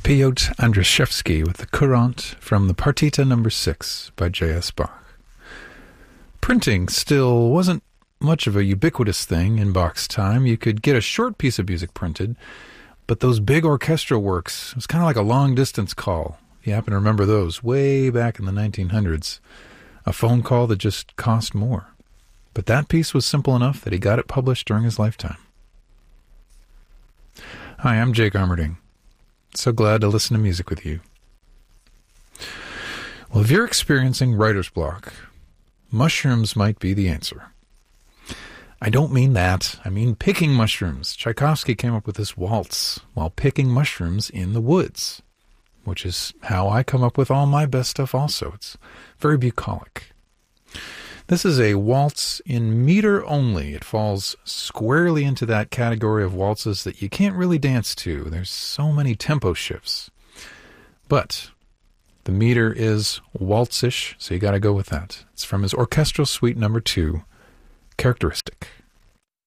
Piotr Andrzejewski with the Courant from the Partita No. 6 by J.S. Bach. Printing still wasn't much of a ubiquitous thing in Bach's time. You could get a short piece of music printed, but those big orchestral works, it was kind of like a long-distance call. If you happen to remember those, way back in the 1900s. A phone call that just cost more. But that piece was simple enough that he got it published during his lifetime. Hi, I'm Jake Armerding. So glad to listen to music with you. Well, if you're experiencing writer's block, mushrooms might be the answer. I don't mean that. I mean picking mushrooms. Tchaikovsky came up with this waltz while picking mushrooms in the woods, which is how I come up with all my best stuff also. It's very bucolic. This is a waltz in meter only. It falls squarely into that category of waltzes that you can't really dance to. There's so many tempo shifts. But the meter is waltzish, so you got to go with that. It's from his Orchestral Suite No. 2, Characteristic.